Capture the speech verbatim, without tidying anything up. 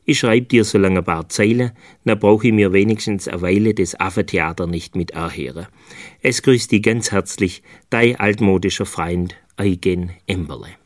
Ich schreib dir so lange ein paar Zeilen, dann brauch ich mir wenigstens eine Weile das Affentheater nicht mit erhören. Es grüßt dich ganz herzlich, dein altmodischer Freund Eugen Emberle.